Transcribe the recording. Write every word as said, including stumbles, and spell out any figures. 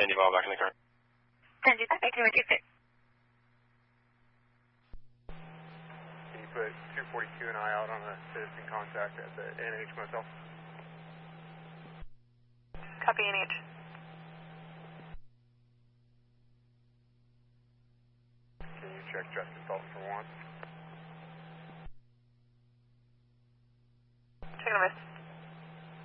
ten Duval back in the car. ten Duval, back in the car. Can you put two forty-two and I out on a citizen contact at the N H motel? Copy N H. Can you check Justice Dalton for one? Check on this.